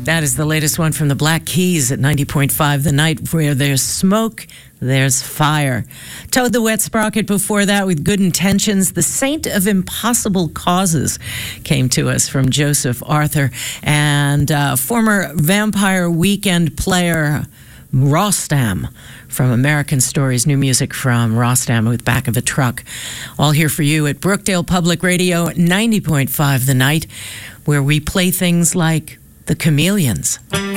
That is the latest one from the Black Keys at 90.5 The Night. Where there's smoke, there's fire. Toad the Wet Sprocket before that with Good Intentions. The Saint of Impossible Causes came to us from Joseph Arthur. And former Vampire Weekend player Rostam from American Stories. New music from Rostam with Back of the Truck. All here for you at Brookdale Public Radio 90.5 The Night, where we play things like The Chameleons.